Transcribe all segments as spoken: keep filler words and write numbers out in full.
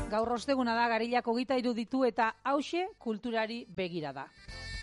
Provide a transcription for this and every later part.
Gaur osteguna da, Garilak hogeita hiru ditu eta hauxe kulturari begira da.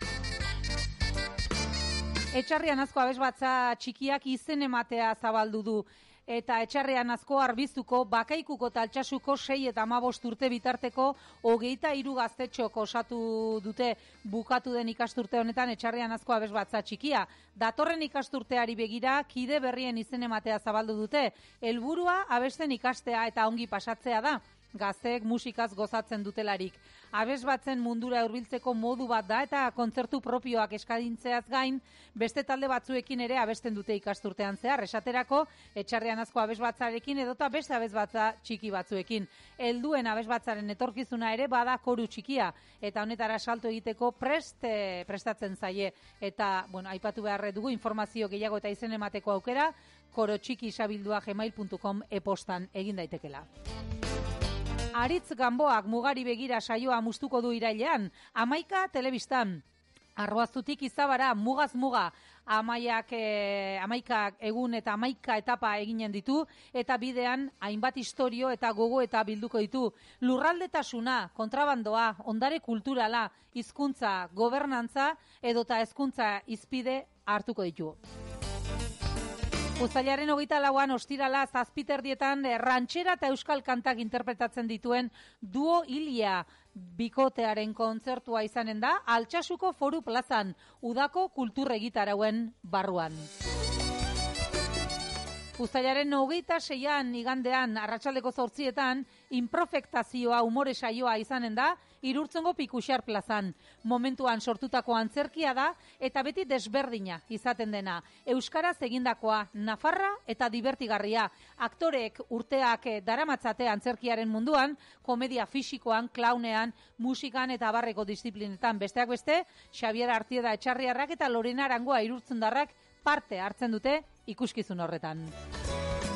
Etxarrian asko abesbatza txikiak izen ematea zabaldu du. Eta etxarrean asko arbiztuko, bakaikuko eta altxasuko sei eta hamabost urte bitarteko hogeita hiru gaztetxok osatu dute bukatu den ikasturte honetan etxarrean asko abesbatza txikia. Datorren ikasturteari begira, kide berrien izen ematea zabaldu dute. Helburua abesten ikastea eta ongi pasatzea da. Gazteek musikaz gozatzen dutelarik. Abesbatzen mundura hurbiltzeko modu bat da eta kontzertu propioak eskadintzeaz gain, beste talde batzuekin ere abesten dute ikasturtean zehar. Esaterako, etxarrean asko abesbatzarekin edota beste abesbatza txiki batzuekin. Helduen abesbatzaren etorkizuna ere bada koru txikia eta honetara salto egiteko prest, eh, prestatzen zaie. Eta, bueno, aipatu beharre dugu informazio gehiago eta izen emateko aukera, korotxikisabildua gmail puntu com e-postan egin daitekela. Aritz Ganboak mugari begira saioa mustuko du irailean, Amaika telebistan. Arroaztutik Izabara, mugaz muga, amaiak, e, amaikak egun eta amaika etapa eginen ditu, eta bidean hainbat istorio eta gogo eta bilduko ditu. Lurraldetasuna, kontrabandoa, ondare kulturala, hizkuntza, gobernantza, edota hezkuntza hizpide hartuko ditu. Uztailaren hogeita lauan ostirala zazpiterdietan rantxera eta euskal kantak interpretatzen dituen Duo Ilia bikotearen kontzertua izanen da Altxasuko Foru Plazan, udako kulturregitarauen barruan. Uztailaren hogeita seian igandean arratsaldeko zortzietan inprofektazioa umore saioa izanen da Irurtzongo Pikuxar plazan. Momentuan sortutako antzerkia da eta beti desberdina izaten dena. Euskaraz egindakoa, nafarra eta divertigarria. Aktoreek urteak daramatzate antzerkiaren munduan, komedia fisikoan, klaunean, musikan eta barreko disiplinetan. Besteak beste, Xabier Artieda Etxarriarrak eta Lorena Arangoa Irurtzundarrak parte hartzen dute ikuskizun horretan.